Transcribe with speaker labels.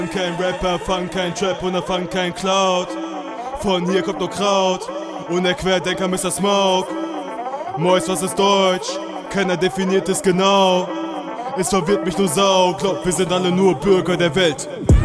Speaker 1: Kein Rapper, fang kein Trap und er fang kein Cloud. Von hier kommt nur Kraut und der Querdenker Mr. Smoke. Mois, was ist Deutsch? Keiner definiert es genau. Es verwirrt mich nur Sau. Glaub, wir sind alle nur Bürger der Welt.